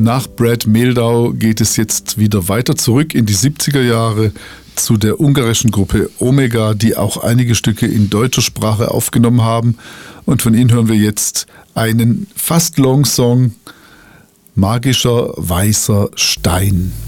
Nach Brad Mehldau geht es jetzt wieder weiter zurück in die 70er Jahre zu der ungarischen Gruppe Omega, die auch einige Stücke in deutscher Sprache aufgenommen haben. Und von ihnen hören wir jetzt einen fast Long Song, Magischer weißer Stein.